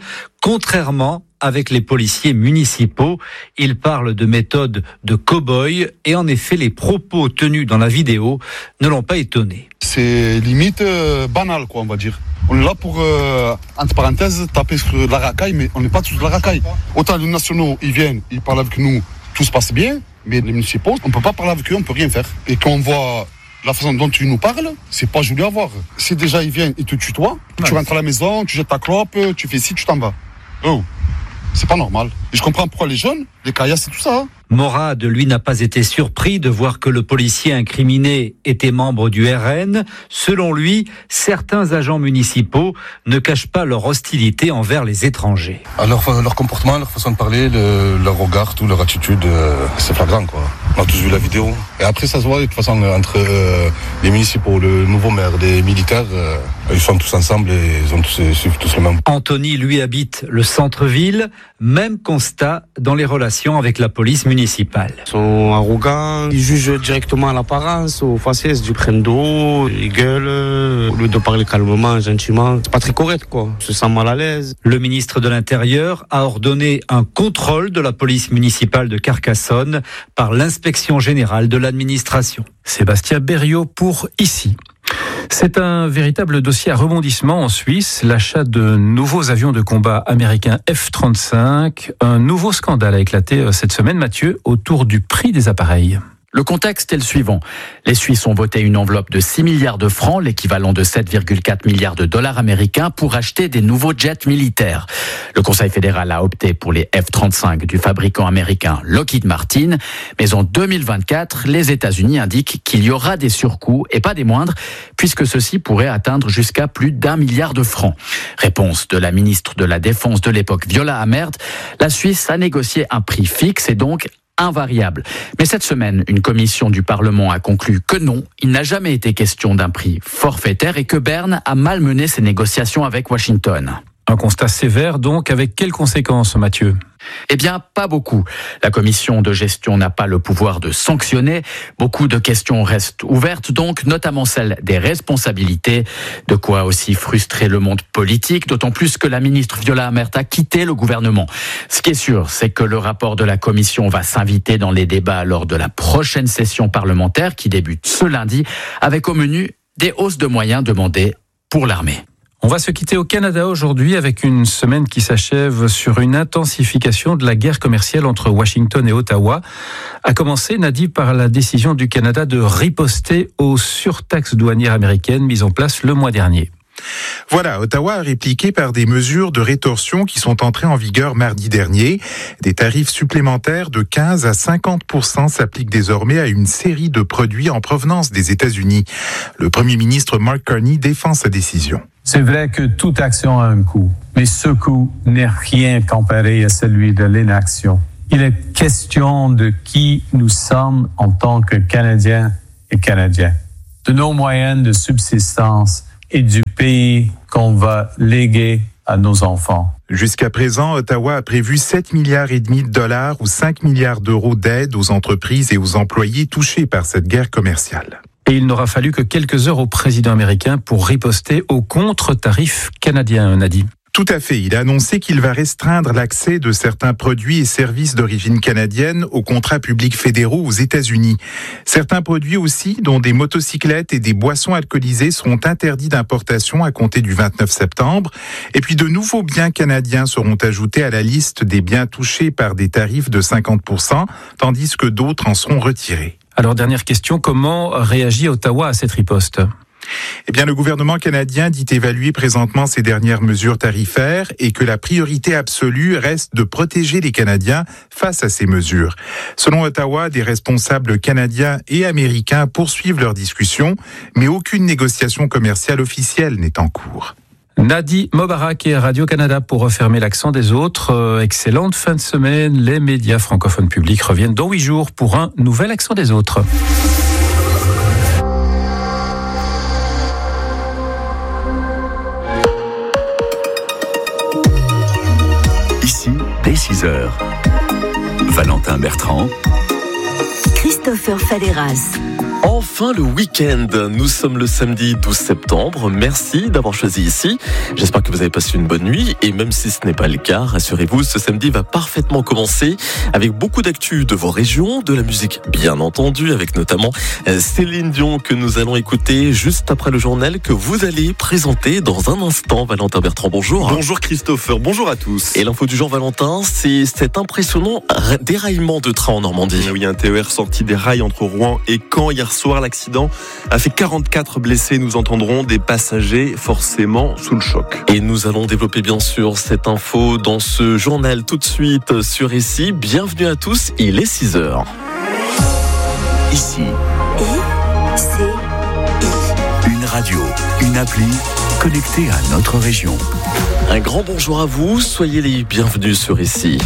contrairement avec les policiers municipaux. Il parle de méthode de cow-boy et en effet, les propos tenus dans la vidéo ne l'ont pas étonné. C'est limite euh, banal, quoi, on va dire. On est là pour, euh, entre parenthèses, taper sur la racaille, mais on n'est pas sur la racaille. Autant les nationaux, ils viennent, ils parlent avec nous, tout se passe bien, mais les municipaux, on ne peut pas parler avec eux, on ne peut rien faire. Et quand on voit la façon dont tu nous parles, c'est pas joli à voir. Si déjà ils viennent, ils te tutoient, ouais. Tu rentres à la maison, tu jettes ta clope, tu fais ci, tu t'en vas. Oh, c'est pas normal. Et je comprends pourquoi les jeunes, les caillasses et tout ça. Hein. Morad, lui, n'a pas été surpris de voir que le policier incriminé était membre du R N. Selon lui, certains agents municipaux ne cachent pas leur hostilité envers les étrangers. Alors, leur comportement, leur façon de parler, le, leur regard, tout, leur attitude, euh, c'est flagrant, quoi. On a tous vu la vidéo. Et après, ça se voit de toute façon entre euh, les municipaux, le nouveau maire, les militaires, euh, ils sont tous ensemble et ils ont tous, suivent tous le même. Anthony, lui, habite le centre-ville. Même constat dans les relations avec la police municipale. Ils sont arrogants, ils jugent directement à l'apparence, aux faciès, du prennent de haut, ils gueulent, au lieu de parler calmement, gentiment. C'est pas très correct, quoi. Je me sens mal à l'aise. Le ministre de l'Intérieur a ordonné un contrôle de la police municipale de Carcassonne par l'inspection générale de l'administration. Sébastien Berriot pour Ici. C'est un véritable dossier à rebondissement en Suisse, l'achat de nouveaux avions de combat américains F trente-cinq. Un nouveau scandale a éclaté cette semaine, Mathieu, autour du prix des appareils. Le contexte est le suivant. Les Suisses ont voté une enveloppe de six milliards de francs, l'équivalent de sept virgule quatre milliards de dollars américains, pour acheter des nouveaux jets militaires. Le Conseil fédéral a opté pour les F trente-cinq du fabricant américain Lockheed Martin. Mais en deux mille vingt-quatre, les États-Unis indiquent qu'il y aura des surcoûts, et pas des moindres, puisque ceux-ci pourraient atteindre jusqu'à plus d'un milliard de francs. Réponse de la ministre de la Défense de l'époque, Viola Amherd. La Suisse a négocié un prix fixe et donc invariable. Mais cette semaine, une commission du Parlement a conclu que non, il n'a jamais été question d'un prix forfaitaire et que Berne a malmené ses négociations avec Washington. Un constat sévère donc, avec quelles conséquences, Mathieu ? Eh bien, pas beaucoup. La commission de gestion n'a pas le pouvoir de sanctionner. Beaucoup de questions restent ouvertes, donc, notamment celle des responsabilités. De quoi aussi frustrer le monde politique, d'autant plus que la ministre Viola Amherd a quitté le gouvernement. Ce qui est sûr, c'est que le rapport de la commission va s'inviter dans les débats lors de la prochaine session parlementaire qui débute ce lundi, avec au menu des hausses de moyens demandées pour l'armée. On va se quitter au Canada aujourd'hui avec une semaine qui s'achève sur une intensification de la guerre commerciale entre Washington et Ottawa. A commencé, Nadi, par la décision du Canada de riposter aux surtaxes douanières américaines mises en place le mois dernier. Voilà, Ottawa a répliqué par des mesures de rétorsion qui sont entrées en vigueur mardi dernier. Des tarifs supplémentaires de quinze à cinquante pour cent s'appliquent désormais à une série de produits en provenance des États-Unis. Le Premier ministre Mark Carney défend sa décision. C'est vrai que toute action a un coût, mais ce coût n'est rien comparé à celui de l'inaction. Il est question de qui nous sommes en tant que Canadiens et Canadiens, de nos moyens de subsistance et du pays qu'on va léguer à nos enfants. Jusqu'à présent, Ottawa a prévu sept milliards et demi de dollars ou cinq milliards d'euros d'aide aux entreprises et aux employés touchés par cette guerre commerciale. Et il n'aura fallu que quelques heures au président américain pour riposter aux contre-tarifs canadiens, Nadi. Tout à fait. Il a annoncé qu'il va restreindre l'accès de certains produits et services d'origine canadienne aux contrats publics fédéraux aux États-Unis. Certains produits aussi, dont des motocyclettes et des boissons alcoolisées, seront interdits d'importation à compter du vingt-neuf septembre. Et puis de nouveaux biens canadiens seront ajoutés à la liste des biens touchés par des tarifs de cinquante pour cent, tandis que d'autres en seront retirés. Alors, dernière question, comment réagit Ottawa à cette riposte ? Eh bien, le gouvernement canadien dit évaluer présentement ces dernières mesures tarifaires et que la priorité absolue reste de protéger les Canadiens face à ces mesures. Selon Ottawa, des responsables canadiens et américains poursuivent leurs discussions, mais aucune négociation commerciale officielle n'est en cours. Nadi Mobarak et Radio-Canada pour refermer l'accent des autres. Euh, excellente fin de semaine. Les médias francophones publics reviennent dans huit jours pour un nouvel accent des autres. Ici, dès six heures. Valentin Bertrand. Christopher Faderas. Enfin le week-end, nous sommes le samedi douze septembre, merci d'avoir choisi ici, j'espère que vous avez passé une bonne nuit et même si ce n'est pas le cas, rassurez-vous, ce samedi va parfaitement commencer avec beaucoup d'actu de vos régions, de la musique bien entendu, avec notamment Céline Dion que nous allons écouter juste après le journal que vous allez présenter dans un instant. Valentin Bertrand, bonjour. Bonjour Christopher, bonjour à tous. Et l'info du jour Valentin, c'est cet impressionnant déraillement de train en Normandie. Oui, un T E R sorti des rails entre Rouen et Caen hier soir. L'accident a fait quarante-quatre blessés. Nous entendrons des passagers forcément sous le choc. Et nous allons développer bien sûr cette info dans ce journal tout de suite sur Ici. Bienvenue à tous, il est six heures. Ici. Une radio, une appli connectée à notre région. Un grand bonjour à vous, soyez les bienvenus sur Ici.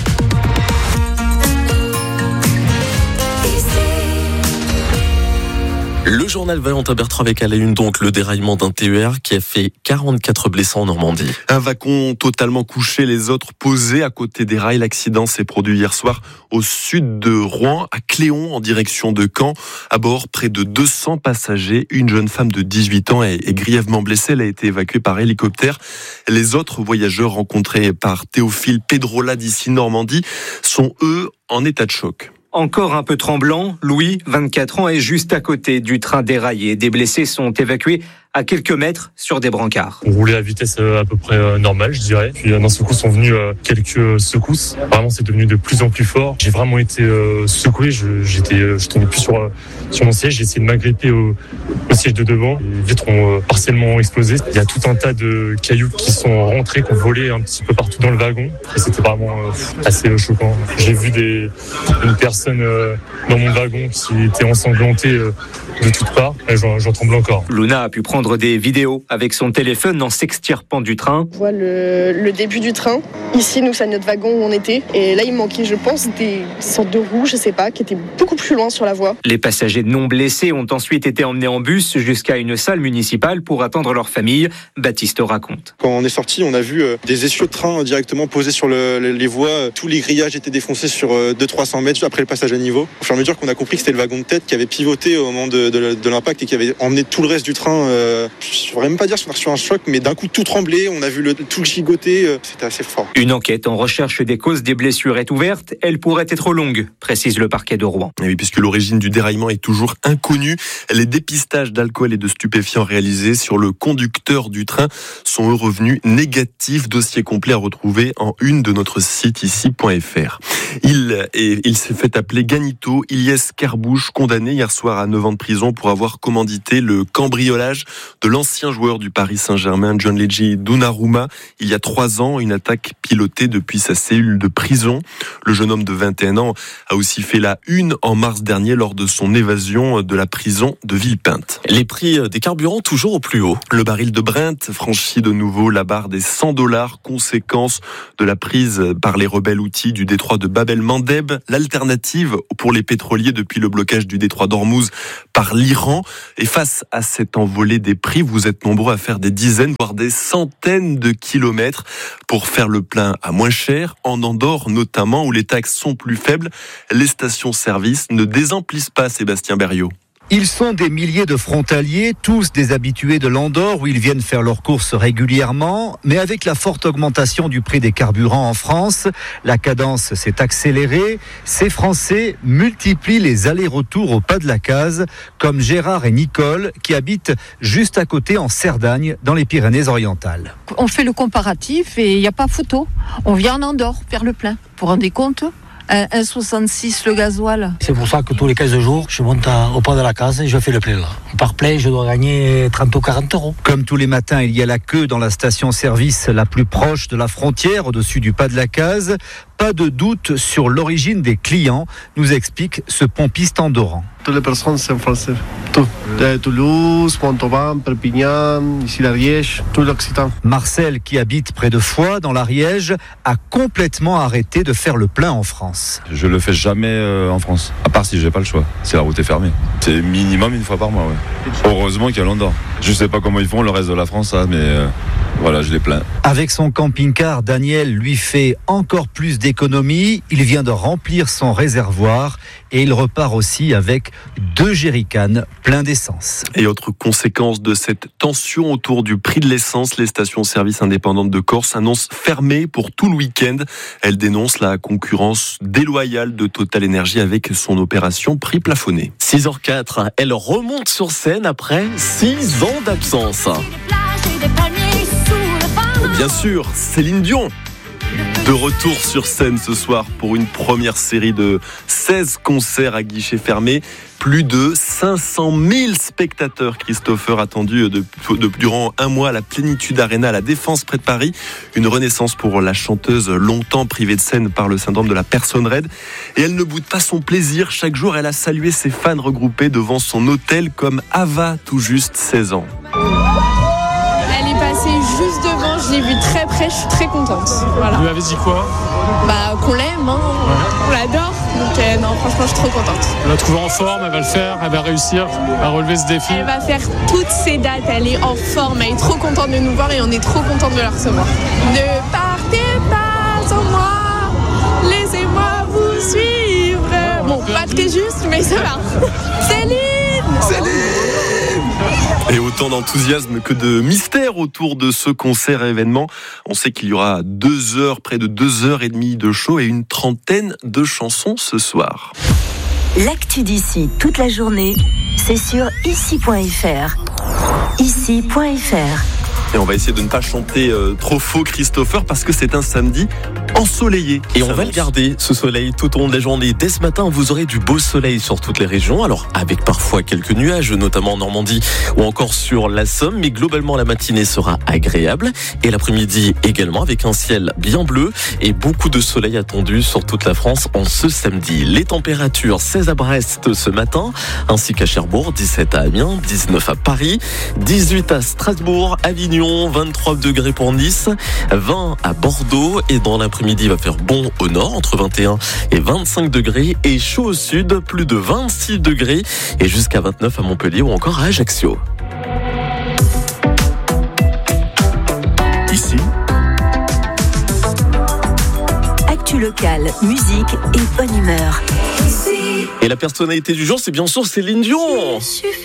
Le journal Valentin Bertrand avec à la une donc le déraillement d'un T E R qui a fait quarante-quatre blessés en Normandie. Un wagon totalement couché, les autres posés à côté des rails. L'accident s'est produit hier soir au sud de Rouen, à Cléon, en direction de Caen. À bord, près de deux cents passagers. Une jeune femme de dix-huit ans est, est grièvement blessée. Elle a été évacuée par hélicoptère. Les autres voyageurs rencontrés par Théophile Pedrola d'ici Normandie sont eux en état de choc. Encore un peu tremblant, Louis, vingt-quatre ans, est juste à côté du train déraillé. Des blessés sont évacués à quelques mètres sur des brancards. On roulait à vitesse à peu près normale, je dirais. Puis d'un secours sont venues quelques secousses. Vraiment, c'est devenu de plus en plus fort. J'ai vraiment été secoué. Je, j'étais, je tenais plus sur sur mon siège. J'ai essayé de m'agripper au, au siège de devant. Les vitres ont partiellement explosé. Il y a tout un tas de cailloux qui sont rentrés, qui ont volé un petit peu partout dans le wagon. Et c'était vraiment assez choquant. J'ai vu des une personne dans mon wagon qui était ensanglantée de toutes parts. Et j'en, j'en tremble encore. Luna a pu prendre des vidéos avec son téléphone en s'extirpant du train. On voit le, le début du train. Ici, nous, c'est notre wagon où on était. Et là, il manquait, je pense, des sortes de roues, je sais pas, qui étaient beaucoup plus loin sur la voie. Les passagers non blessés ont ensuite été emmenés en bus jusqu'à une salle municipale pour attendre leur famille. Baptiste raconte. Quand on est sorti, on a vu des essieux de train directement posés sur le, les voies. Tous les grillages étaient défoncés sur deux cents à trois cents mètres après le passage à niveau. Au fur et à mesure qu'on a compris que c'était le wagon de tête qui avait pivoté au moment de, de, de l'impact et qui avait emmené tout le reste du train. Euh, je ne pourrais même pas dire qu'on a reçu un choc, mais d'un coup tout tremblé, on a vu le, tout le gigoter, euh, c'était assez fort. Une enquête en recherche des causes des blessures est ouverte, elle pourrait être longue, précise le parquet de Rouen. Et oui, puisque l'origine du déraillement est toujours inconnue, les dépistages d'alcool et de stupéfiants réalisés sur le conducteur du train sont eux revenus négatifs. Dossier complet à retrouver en une de notre site ici point f r. Il, est, il s'est fait appeler Ganito Ilyes Kerbouche, condamné hier soir à neuf ans de prison pour avoir commandité le cambriolage de l'ancien joueur du Paris Saint-Germain, Gianluigi Donnarumma, il y a trois ans, une attaque pilotée depuis sa cellule de prison. Le jeune homme de vingt et un ans a aussi fait la une en mars dernier lors de son évasion de la prison de Villepinte. Les prix des carburants toujours au plus haut. Le baril de Brent franchit de nouveau la barre des cent dollars, conséquence de la prise par les rebelles houthis du détroit de Bab el-Mandeb, l'alternative pour les pétroliers depuis le blocage du détroit d'Ormuz par l'Iran. Et face à cette envolée des prix, vous êtes nombreux à faire des dizaines, voire des centaines de kilomètres pour faire le plein à moins cher. En Andorre notamment, où les taxes sont plus faibles, les stations-service ne désemplissent pas, Sébastien Berriot. Ils sont des milliers de frontaliers, tous des habitués de l'Andorre où ils viennent faire leurs courses régulièrement. Mais avec la forte augmentation du prix des carburants en France, la cadence s'est accélérée. Ces Français multiplient les allers-retours au pas de la case, comme Gérard et Nicole qui habitent juste à côté en Cerdagne, dans les Pyrénées-Orientales. On fait le comparatif et il n'y a pas photo. On vient en Andorre faire le plein. Vous vous rendez compte ? un virgule soixante-six le gasoil. C'est pour ça que tous les quinze jours, je monte à, au pas de la case et je fais le plein là. Par plein, je dois gagner trente ou quarante euros. Comme tous les matins, il y a la queue dans la station-service la plus proche de la frontière, au-dessus du pas de la case. Pas de doute sur l'origine des clients, nous explique ce pompiste andorran. Toutes les personnes sont françaises. Tout. De Toulouse, Montauban, Perpignan, ici l'Ariège, tout l'Occitan. Marcel, qui habite près de Foix, dans l'Ariège, a complètement arrêté de faire le plein en France. Je le fais jamais euh, en France, à part si j'ai pas le choix. Si la route est fermée. C'est minimum une fois par mois, ouais. Heureusement qu'il y a l'Andorre. Je sais pas comment ils font le reste de la France, hein, mais euh, Voilà, je les plains. Avec son camping-car, Daniel lui fait encore plus d'économies. Il vient de remplir son réservoir et il repart aussi avec deux jerrycans pleins d'essence. Et autre conséquence de cette tension autour du prix de l'essence, les stations-service indépendantes de Corse annoncent fermer pour tout le week-end. Elles dénoncent la concurrence déloyale de Total Energy avec son opération prix plafonné. six heures quatre, elle remonte sur scène après six ans d'absence. Bien sûr, Céline Dion. De retour sur scène ce soir pour une première série de seize concerts à guichet fermé. Plus de cinq cent mille spectateurs, Christopher, attendus de, de, durant un mois à la Plénitude Arena à la Défense près de Paris. Une renaissance pour la chanteuse longtemps privée de scène par le syndrome de la personne raide. Et elle ne boude pas son plaisir. Chaque jour, elle a salué ses fans regroupés devant son hôtel comme Ava, tout juste seize ans. Juste devant, je l'ai vu très près, je suis très contente. Voilà. Vous lui avez dit quoi? Bah qu'on l'aime, hein. Ouais. On l'adore. Donc euh, non, franchement, je suis trop contente. Elle va trouver en forme, elle va le faire, elle va réussir à relever ce défi. Elle va faire toutes ses dates, elle est en forme, elle est trop contente de nous voir et on est trop contente de la recevoir. Ne partez pas sans moi, laissez-moi vous suivre. Bon, pas très juste, mais ça va. Céline Céline Et autant d'enthousiasme que de mystère autour de ce concert événement. On sait qu'il y aura deux heures, près de deux heures et demie de show et une trentaine de chansons ce soir. L'actu d'ici toute la journée, c'est sur ici point f r. ici point f r. Et on va essayer de ne pas chanter euh, trop faux, Christopher, parce que c'est un samedi ensoleillé. Et on va le garder, ce soleil, tout au long de la journée. Dès ce matin, vous aurez du beau soleil sur toutes les régions. Alors, avec parfois quelques nuages, notamment en Normandie ou encore sur la Somme. Mais globalement, la matinée sera agréable. Et l'après-midi également, avec un ciel bien bleu et beaucoup de soleil attendu sur toute la France en ce samedi. Les températures, seize à Brest ce matin, ainsi qu'à Cherbourg, dix-sept à Amiens, dix-neuf à Paris, dix-huit à Strasbourg, Avignon, vingt-trois degrés pour Nice, vingt à Bordeaux et dans l'après-midi il va faire bon au nord entre vingt et un et vingt-cinq degrés et chaud au sud, plus de vingt-six degrés et jusqu'à vingt-neuf à Montpellier ou encore à Ajaccio. Ici, actu locale, musique et bonne humeur. Et la personnalité du jour, c'est bien sûr Céline Dion.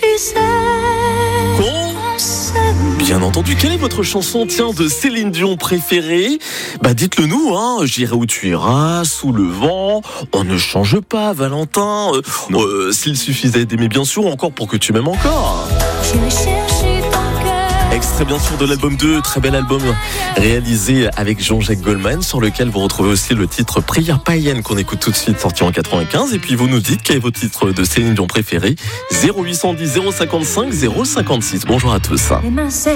Bien entendu, quelle est votre chanson, tiens, de Céline Dion préférée? Bah dites-le nous, hein. J'irai où tu iras, sous le vent, on ne change pas, Valentin. Euh, euh, s'il suffisait d'aimer bien sûr, encore pour que tu m'aimes encore. Extrait bien sûr de l'album deux, très bel album réalisé avec Jean-Jacques Goldman, sur lequel vous retrouvez aussi le titre Prière païenne qu'on écoute tout de suite, sorti en quatre-vingt-quinze. Et puis vous nous dites quel est votre titre de Céline Dion préféré. Zéro huit cent dix zéro cinquante-cinq zéro cinquante-six. Bonjour à tous.